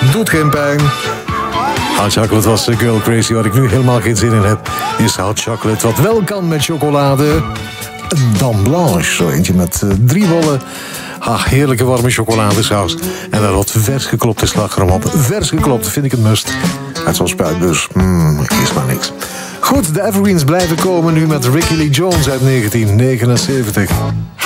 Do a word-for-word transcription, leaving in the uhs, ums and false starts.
doet geen pijn. Hot chocolate was Girl Crazy. Waar ik nu helemaal geen zin in heb, is hot chocolate. Wat wel kan met chocolade. Een dame blanche. Zo eentje met uh, drie bollen. Ah, heerlijke warme chocoladesaus. En daar wat vers geklopte slagroom op. Vers geklopt vind ik een must. Uit zo'n spuitbus. Mmm, kies maar niks. Goed, de Evergreens blijven komen nu met Ricky Lee Jones uit negentien negenenzeventig.